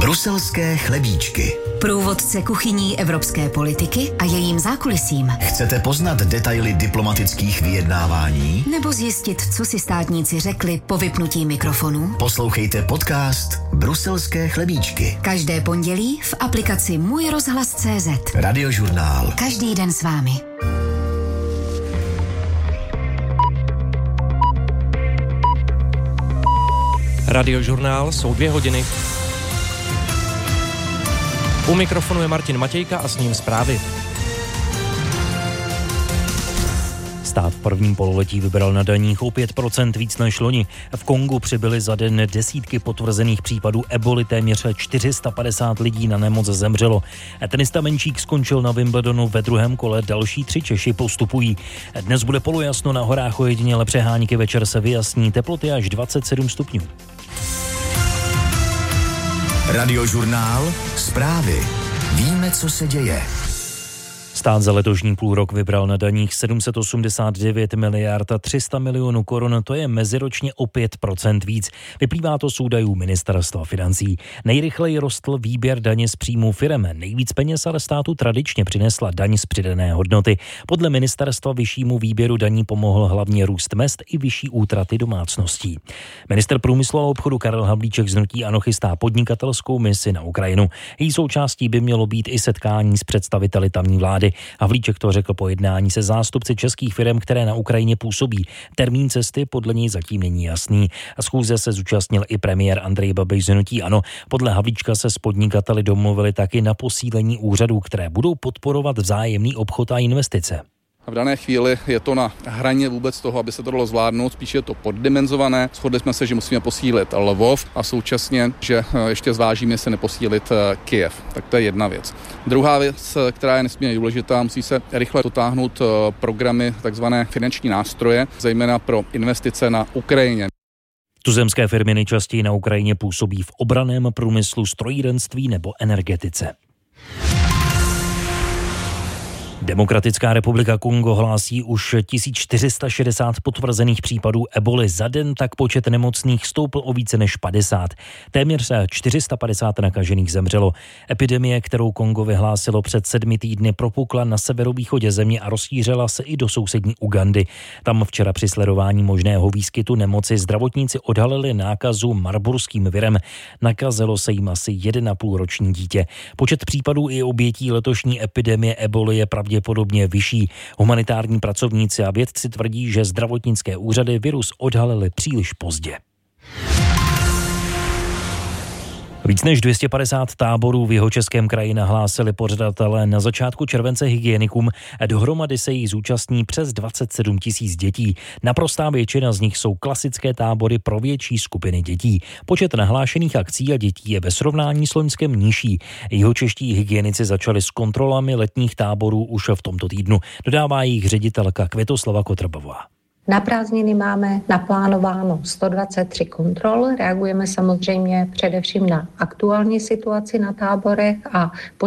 Bruselské chlebíčky. Průvodce kuchyní evropské politiky a jejím zákulisím. Chcete poznat detaily diplomatických vyjednávání? Nebo zjistit, co si státníci řekli po vypnutí mikrofonu? Poslouchejte podcast Bruselské chlebíčky. Každé pondělí v aplikaci Můj rozhlas.cz. Radiožurnál. Každý den s vámi. Radiožurnál, jsou 2 hodiny. U mikrofonu je Martin Matějka a s ním zprávy. Stát v prvním pololetí vybral na daních o 5% víc než loni. V Kongu přibyly za den desítky potvrzených případů eboli, téměř 450 lidí na nemoc zemřelo. Tenista Menčík skončil na Wimbledonu ve druhém kole, další 3 Češi postupují. Dnes bude polojasno na horách, ojediněle přehánky, večer se vyjasní, teploty až 27 stupňů. Radiožurnál, zprávy. Víme, co se děje. Stát za letošní půlrok vybral na daních 789 miliard a 300 milionů korun, to je meziročně o 5% víc. Vyplývá to z údajů Ministerstva financí. Nejrychleji rostl výběr daně z příjmů firem. Nejvíc peněz ale státu tradičně přinesla daň z přidané hodnoty. Podle ministerstva vyššímu výběru daní pomohl hlavně růst mezd i vyšší útraty domácností. Ministr průmyslu a obchodu Karel Havlíček z hnutí ANO chystá podnikatelskou misi na Ukrajinu. Její součástí by mělo být i setkání s představiteli tamní vlády. Havlíček to řekl po jednání se zástupci českých firm, které na Ukrajině působí. Termín cesty podle něj zatím není jasný. A schůze se zúčastnil i premiér Andrej Babiš z hnutí ANO. Podle Havlíčka se s podnikateli domluvili taky na posílení úřadů, které budou podporovat vzájemný obchod a investice. V dané chvíli je to na hraně vůbec toho, aby se to dalo zvládnout, spíš je to poddimenzované. Shodli jsme se, že musíme posílit Lvov a současně, že ještě zvážíme se neposílit Kyjev. Tak to je jedna věc. Druhá věc, která je nesmírně důležitá, musí se rychle dotáhnout programy, takzvané finanční nástroje, zejména pro investice na Ukrajině. Tuzemské firmy nejčastěji na Ukrajině působí v obranném průmyslu, strojírenství nebo energetice. Demokratická republika Kongo hlásí už 1460 potvrzených případů eboli. Za den tak počet nemocných stoupl o více než 50. Téměř 450 nakažených zemřelo. Epidemie, kterou Kongo vyhlásilo před 7 týdny, propukla na severovýchodě země a rozšířila se i do sousední Ugandy. Tam včera při sledování možného výskytu nemoci zdravotníci odhalili nákazu marburským virem. Nakazilo se jim asi 1,5roční dítě. Počet případů i obětí letošní epidemie eboli je pravděpodobně vyšší. Humanitární pracovníci a vědci tvrdí, že zdravotnické úřady virus odhalily příliš pozdě. Víc než 250 táborů v Jihočeském kraji nahlásili pořadatelé na začátku července hygienikům. Dohromady se jich zúčastní přes 27 000 dětí. Naprostá většina z nich jsou klasické tábory pro větší skupiny dětí. Počet nahlášených akcí a dětí je ve srovnání s loňskem nižší. Jihočeští hygienici začali s kontrolami letních táborů už v tomto týdnu. Dodává jejich ředitelka Květoslava Kotrbová. Na prázdniny máme naplánováno 123 kontrol. Reagujeme samozřejmě především na aktuální situaci na táborech a